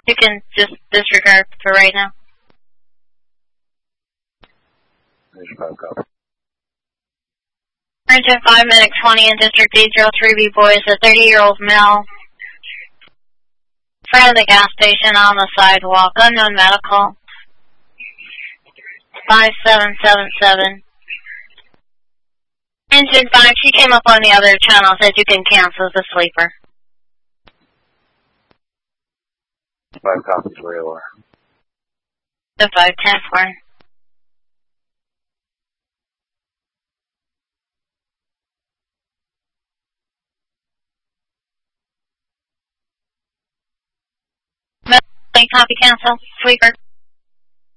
You can just disregard for right now. Engine 5, Medic 20 in District 803B, boys, a 30-year-old male. Front of the gas station on the sidewalk, unknown medical. 5777. Engine 5, she came up on the other channel, said you can cancel the sleeper. 5 copies, where you are. The 510-4. Copy cancel, sleeper.